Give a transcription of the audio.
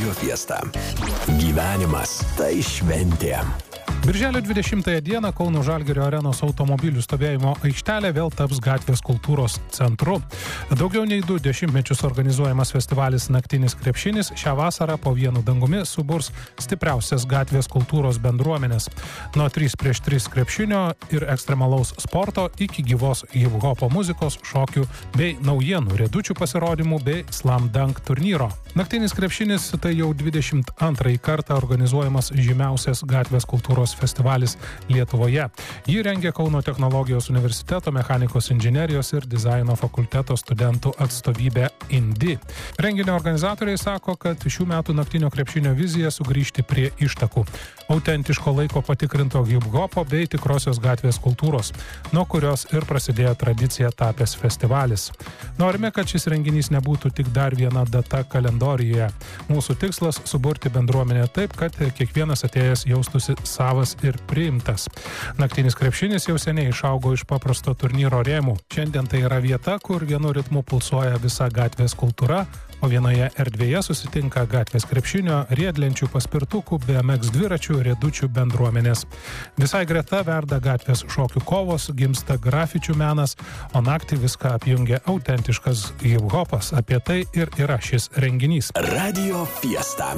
Radio Fiesta. Gyvenimas tai šventė. Birželio 20 dieną Kauno Žalgirio arenos automobilių stovėjimo aikštelė vėl taps gatvės kultūros centru. Daugiau nei 2 dešimtmečius organizuojamas festivalis Naktinis krepšinis šią vasarą po vienu dangumi suburs stipriausias gatvės kultūros bendruomenės. Nuo 3x3 krepšinio ir ekstremalaus sporto iki gyvos hip-hopo muzikos, šokių bei naujienų, riedučių pasirodymų bei slam dunk turnyro. Naktinis krepšinis tai jau 22 kartą organizuojamas žymiausias gatvės kultūros festivalis Lietuvoje. Jį rengia Kauno technologijos universiteto mechanikos inžinerijos ir dizaino fakulteto studentų atstovybė INDI. Renginio organizatoriai sako, kad šių metų naktinio krepšinio vizija sugrįžti prie ištakų. Autentiško laiko patikrinto hip-hopo bei tikrosios gatvės kultūros, nuo kurios ir prasidėjo tradicija tapęs festivalis. Norime, kad šis renginys nebūtų tik dar viena data kalendorijoje. Mūsų tikslas suburti bendruomenę taip, kad kiekvienas atėjęs jaustųsi savas ir priimtas. Naktinis krepšinis jau seniai išaugo iš paprasto turnyro rėmų. Šiandien tai yra vieta, kur vienu ritmu pulsuoja visa gatvės kultūra, o vienoje erdvėje susitinka gatvės krepšinio, riedlenčių, paspirtukų, BMX dviračių, riedučių bendruomenės. Visai greta verda gatvės šokių kovos, gimsta grafičių menas, o naktį viską apjungia autentiškas hip-hopas. Apie tai ir yra šis renginys. Radio Fiesta.